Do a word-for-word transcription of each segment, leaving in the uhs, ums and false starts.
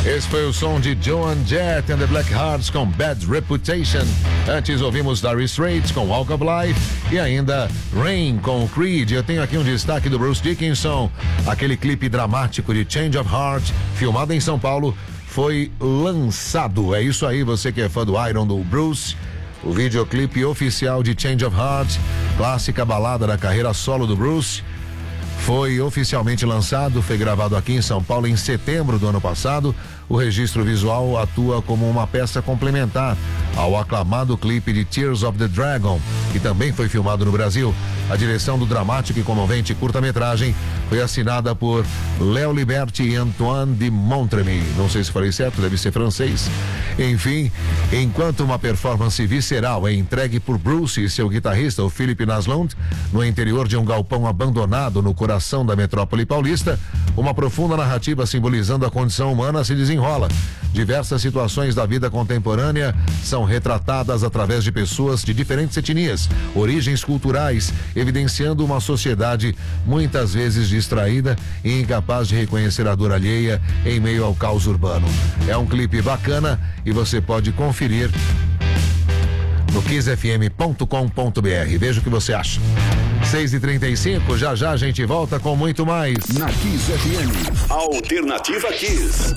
Esse foi o som de Joan Jett and the Blackhearts com Bad Reputation. Antes ouvimos Dire Straits com Walk of Life e ainda Rain com Creed. Eu tenho aqui um destaque do Bruce Dickinson. Aquele clipe dramático de Change of Heart, filmado em São Paulo, foi lançado. É isso aí, você que é fã do Iron, do Bruce. O videoclipe oficial de Change of Heart, clássica balada da carreira solo do Bruce, foi oficialmente lançado, foi gravado aqui em São Paulo em setembro do ano passado. O registro visual atua como uma peça complementar ao aclamado clipe de Tears of the Dragon, que também foi filmado no Brasil. A direção do dramático e comovente curta-metragem foi assinada por Léo Liberti e Antoine de Montremy. Não sei se falei certo, deve ser francês. Enfim, enquanto uma performance visceral é entregue por Bruce e seu guitarrista, o Philippe Naslund, no interior de um galpão abandonado no coração da metrópole paulista, uma profunda narrativa simbolizando a condição humana se desenrola. Diversas situações da vida contemporânea são retratadas através de pessoas de diferentes etnias, origens culturais, evidenciando uma sociedade muitas vezes distraída e incapaz de reconhecer a dor alheia em meio ao caos urbano. É um clipe bacana e você pode conferir no kiss f m ponto com ponto b r. Veja o que você acha. seis e trinta e cinco, já já a gente volta com muito mais. Na Kiss F M, Alternativa Kiss.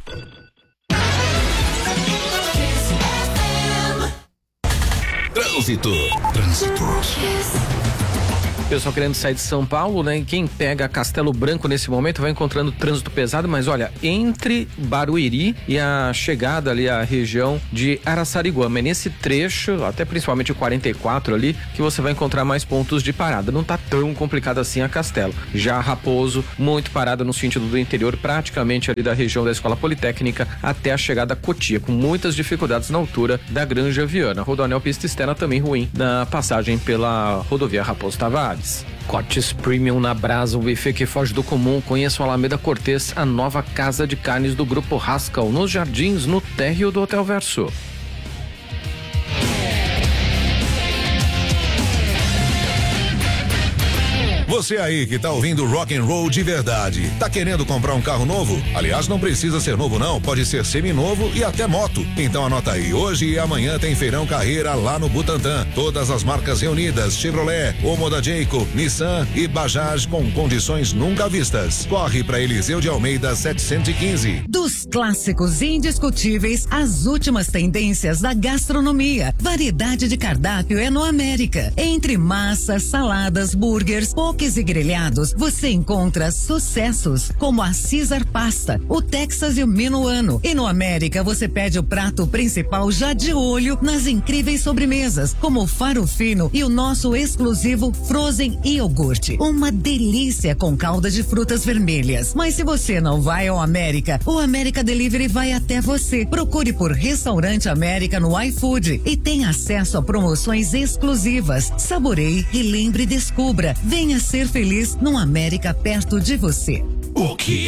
Trânsito. Trânsito. Pessoal querendo sair de São Paulo, né? E quem pega Castelo Branco nesse momento vai encontrando trânsito pesado, mas olha, entre Barueri e a chegada ali à região de Araçariguama, é nesse trecho, até principalmente o quarenta e quatro ali, que você vai encontrar mais pontos de parada. Não tá tão complicado assim a Castelo. Já Raposo, muito parada no sentido do interior, praticamente ali da região da Escola Politécnica até a chegada a Cotia, com muitas dificuldades na altura da Granja Viana. Rodoanel pista externa também ruim na passagem pela rodovia Raposo Tavares. Cortes Premium na Brasa, o buffet que foge do comum. Conheça o Alameda Cortês, a nova casa de carnes do Grupo Rascal, nos Jardins, no térreo do Hotel Verso. Você aí que tá ouvindo rock and roll de verdade, tá querendo comprar um carro novo? Aliás, não precisa ser novo não, pode ser seminovo e até moto. Então anota aí, hoje e amanhã tem feirão carreira lá no Butantã. Todas as marcas reunidas, Chevrolet, Omoda Jayco, Nissan e Bajaj com condições nunca vistas. Corre pra Eliseu de Almeida setecentos e quinze. Dos clássicos indiscutíveis, as últimas tendências da gastronomia. Variedade de cardápio é no América. Entre massas, saladas, burgers, poke e grelhados, você encontra sucessos como a Caesar Pasta, o Texas e o Minuano. E no América você pede o prato principal já de olho nas incríveis sobremesas, como o Faro Fino e o nosso exclusivo Frozen Iogurte. Uma delícia com calda de frutas vermelhas. Mas se você não vai ao América, o América Delivery vai até você. Procure por Restaurante América no iFood e tenha acesso a promoções exclusivas. Saboreie, relembre e descubra. Venha ser feliz no América perto de você. O que